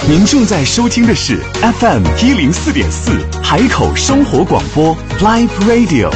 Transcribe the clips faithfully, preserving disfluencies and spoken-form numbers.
您正在收听的是 F M 一零四点四海口生活广播 Live Radio。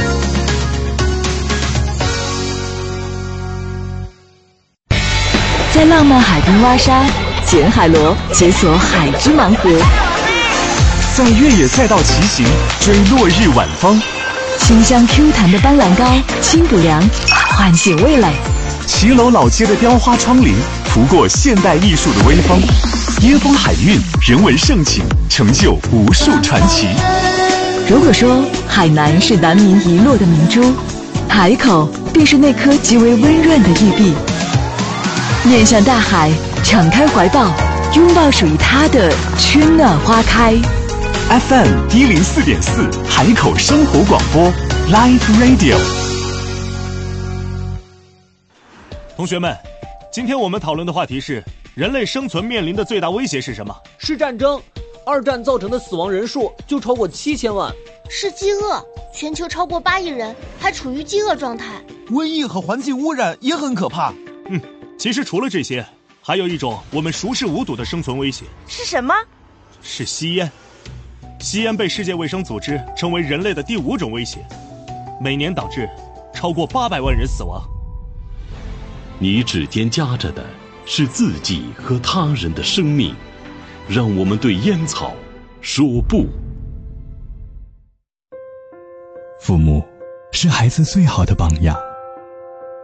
在浪漫海滨挖沙，捡海螺，解锁海之盲盒； 在越野赛道骑行，追落日晚风； 清香 Q 弹的斑斓膏，清补凉，唤醒味蕾； 骑楼老街的雕花窗棂，拂过现代艺术的微风。椰风海韵，人文盛情，成就无数传奇。 如果说海南是南民遗落的明珠，海口便是那颗极为温润的玉璧。面向大海，敞开怀抱，拥抱属于它的春暖花开。 F M 一零四点四海口生活广播 Live Radio。 同学们，今天我们讨论的话题是：人类生存面临的最大威胁是什么？ 是战争。二战造成的死亡人数就超过七千万。 是饥饿，全球超过八亿人还处于饥饿状态。 瘟疫和环境污染也很可怕。 嗯，其实除了这些，还有一种我们熟视无睹的生存威胁。 是什么？ 是吸烟。吸烟被世界卫生组织称为人类的第五种威胁，每年导致超过八百万人死亡。 你指尖夹着的是自己和他人的生命，让我们对烟草说不。 父母是孩子最好的榜样，